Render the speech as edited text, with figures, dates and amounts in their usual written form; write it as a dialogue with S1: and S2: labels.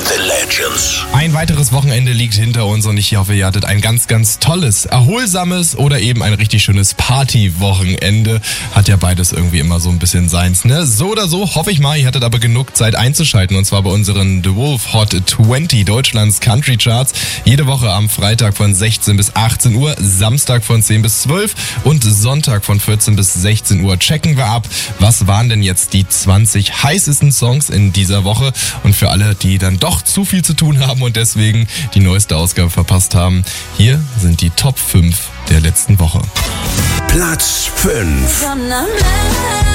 S1: The Legends.
S2: Ein weiteres Wochenende liegt hinter uns und ich hoffe, ihr hattet ein ganz, ganz tolles, erholsames oder eben ein richtig schönes Party-Wochenende. Hat ja beides irgendwie immer so ein bisschen seins, ne? So oder so hoffe ich mal, ihr hattet aber genug Zeit einzuschalten und zwar bei unseren The Wolf Hot 20 Deutschlands Country Charts. Jede Woche am Freitag von 16 bis 18 Uhr, Samstag von 10 bis 12 und Sonntag von 14 bis 16 Uhr checken wir ab, was waren denn jetzt die 20 heißesten Songs in dieser Woche. Und für alle, die dann doch zu viel zu tun haben und deswegen die neueste Ausgabe verpasst haben, hier sind die Top 5 der letzten Woche.
S1: Platz 5.